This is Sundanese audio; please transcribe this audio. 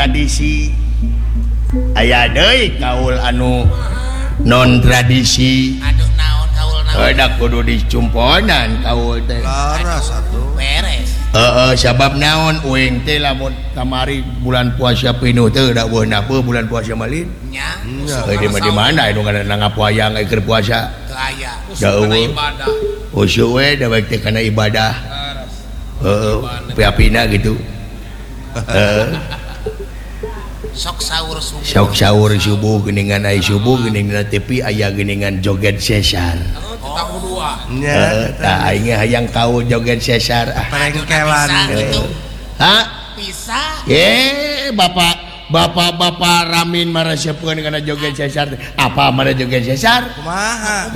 tradisi aya deui kaul anu non tradisi. Aduh naon kaul naon. Da kudu dicumponan kaul teh. Laras atuh. Beres. Sabab naon uing teh lamun kamari bulan puasa pinuh teh da beunah bulan puasa malin. Nya. Di mana anu ngaranna ngapoayang keur puasa. Teu aya. Da eueuh. Usuh we da baik teh kana ibadah. Piapina gitu. Sok sahur subuh geuningan aya subuh geuningan TV aya geuningan joget sesar. Tah aing hayang kaul joget sesar. Perengkelan. Hah? Bisa. Bapak Ramin maresepkeun kana joget sesar. Apa mara joget sesar? Kumaha?